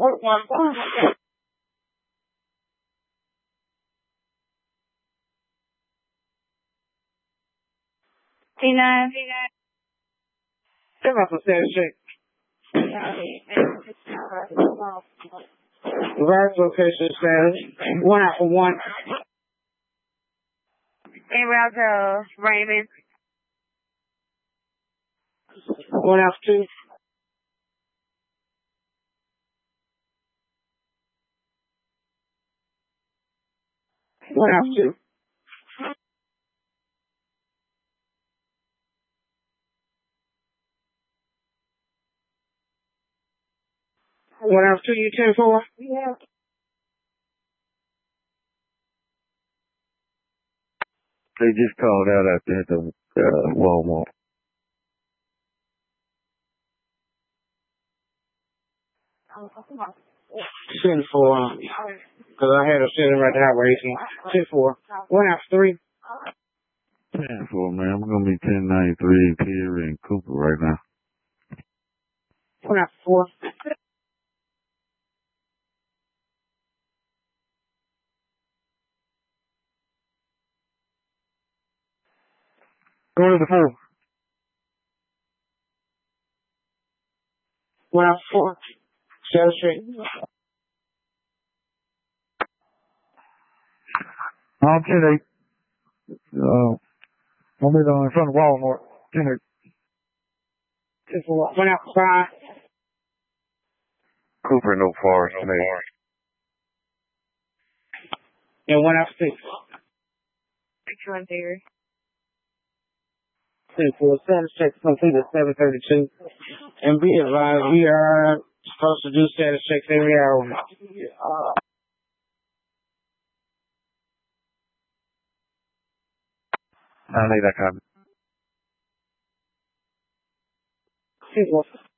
T9. Check out some status check. Reverse location status. 1 out for 1. En route to Raymond. 1 out for 2. One out for 2. One out for 2, you 10-4? Yeah. They just called out there at the Walmart. Oh, come on. 10-4. Because I had a sitting right there racing. 10-4. 1 out for 3. 10-4, man. I'm going to be 10-93 Perry and Cooper right now. 1 out for 4. Going to the 4. 1 out for 4. Status check. I'm 10-8. I'm in front of Walmart. 10-8. 10-4. 1 out for 5. Cooper, no Forest, man. And 1 out for 6. Which one, dear? 10-4. Status check completed 7:32. And be advised, we are supposed to do status checks every hour. I need that copy. 10-4.